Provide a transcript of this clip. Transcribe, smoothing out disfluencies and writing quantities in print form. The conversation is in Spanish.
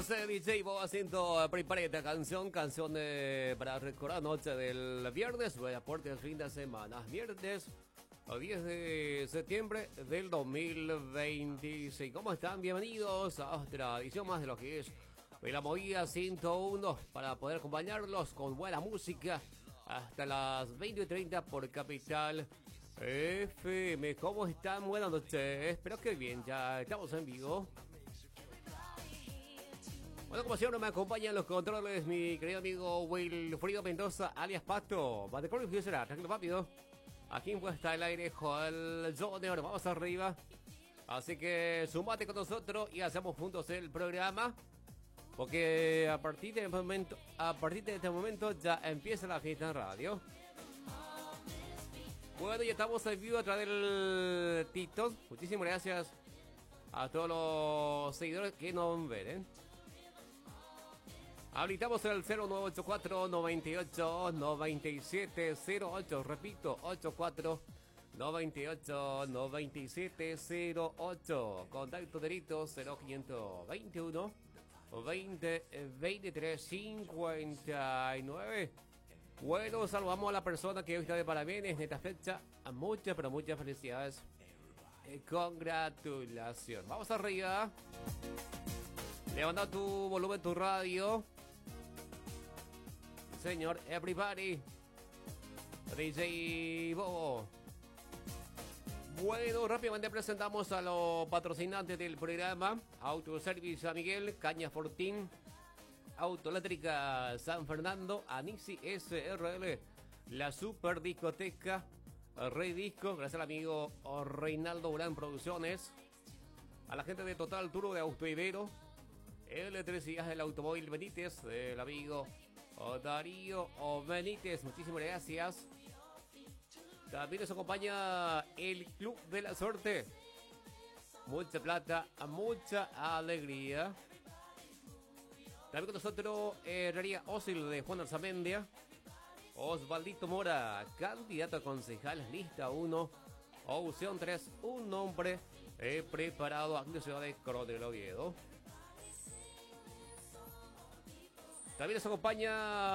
José DJ vos haciendo prepara esta canción para recordar noche del viernes, aporte del fin de semana, viernes 10 de septiembre del 2026. ¿Cómo están? Bienvenidos a otra edición más de lo que es la movida 101 para poder acompañarlos con buena música hasta las 20:30 por Capital FM. ¿Cómo están? Buenas noches. Espero que bien, ya estamos en vivo. Bueno, como siempre me acompañan los controles mi querido amigo Wilfrido Mendoza, alias Pato. Batecor y será, tranquilo rápido. Aquí en puesta el aire Joel Junior, vamos arriba. Así que sumate con nosotros y hacemos juntos el programa. Porque a partir de este momento ya empieza la fiesta en radio. Bueno, ya estamos en vivo a través del TikTok. Muchísimas gracias a todos los seguidores que nos ven, Habilitamos el 0984 98 9708. Repito, 84 98 9708. Contacto directo 0521 20 23 59. Bueno, saludamos a la persona que hoy está de parabienes en esta fecha. Muchas, pero muchas felicidades. Congratulaciones. Vamos arriba. Levanta tu volumen, tu radio. Señor, everybody. DJ Bobo. Bueno, rápidamente presentamos a los patrocinantes del programa. Autoservice San Miguel, Caña Fortín, Autoeléctrica San Fernando, Anisi SRL, la Super Discoteca Rey Disco, gracias al amigo Reinaldo Durán Producciones, a la gente de Total Turbo de Auto Ibero, Electricidad del Automóvil Benítez, del amigo Darío Benítez, muchísimas gracias. También nos acompaña el Club de la Suerte. Mucha plata, mucha alegría. También con nosotros Herrería Ósil de Juan Arzamendia. Osvaldito Mora, candidato a concejal, lista 1, opción 3, un nombre preparado aquí en la ciudad de Coronel Oviedo. También nos acompaña